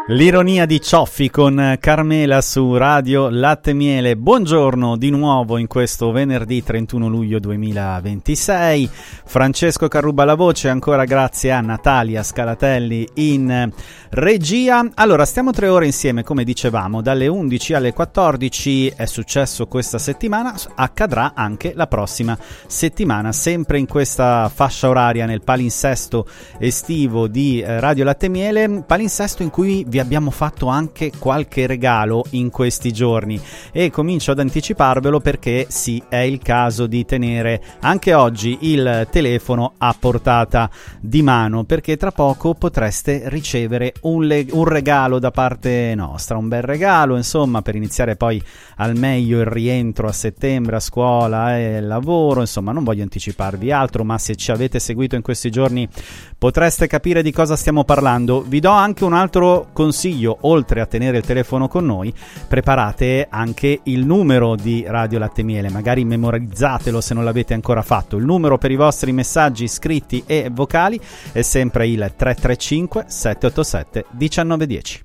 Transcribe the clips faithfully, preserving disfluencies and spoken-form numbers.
L'ironia di Cioffi con Carmela su Radio Latte Miele. Buongiorno di nuovo in questo venerdì trentuno luglio duemilaventisei. Francesco Carruba alla voce, ancora grazie a Natalia Scalatelli in regia. Allora, stiamo tre ore insieme, come dicevamo, dalle undici alle quattordici. È successo questa settimana, accadrà anche la prossima settimana, sempre in questa fascia oraria, nel palinsesto estivo di Radio Latte Miele, palinsesto in cui vi abbiamo fatto anche qualche regalo in questi giorni e comincio ad anticiparvelo perché sì, è il caso di tenere anche oggi il telefono a portata di mano, perché tra poco potreste ricevere un, le- un regalo da parte nostra, un bel regalo, insomma, per iniziare poi al meglio il rientro a settembre a scuola e lavoro. Insomma, non voglio anticiparvi altro, ma se ci avete seguito in questi giorni potreste capire di cosa stiamo parlando. Vi do anche un altro consiglio: oltre a tenere il telefono con noi, preparate anche il numero di Radio Latte Miele, magari memorizzatelo se non l'avete ancora fatto. Il numero per i vostri messaggi scritti e vocali è sempre il tre tre cinque sette otto sette uno nove uno zero.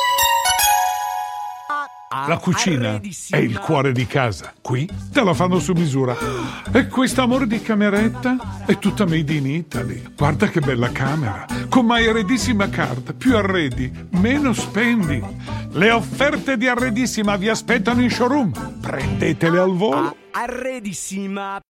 La cucina è il cuore di casa. Qui te la fanno su misura. E questo amore di cameretta è tutta made in Italy. Guarda che bella camera. Con My Arredissima Card, più arredi, meno spendi. Le offerte di Arredissima vi aspettano in showroom. Prendetele al volo. Arredissima